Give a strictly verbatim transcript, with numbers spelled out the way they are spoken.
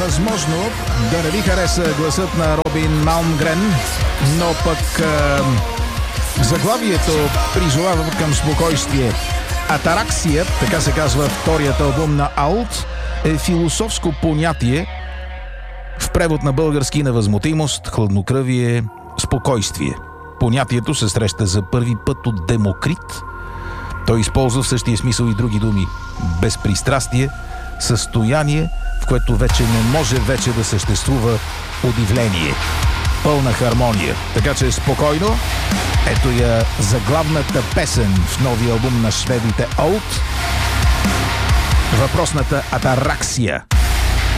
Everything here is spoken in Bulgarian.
възможно да не ви хареса гласът на Робин Малмгрен, но пък е, заглавието призовава към спокойствие. Атараксия, така се казва вторият албум на Аут, е философско понятие, в превод на български невъзмутимост, хладнокръвие, спокойствие. Понятието се среща за първи път от Демокрит. Той използва в същия смисъл и други думи. Безпристрастие, състояние, в което вече не може вече да съществува удивление. Пълна хармония. Така че спокойно. Ето я заглавната песен в новия албум на шведите Аут. Въпросната Атараксия.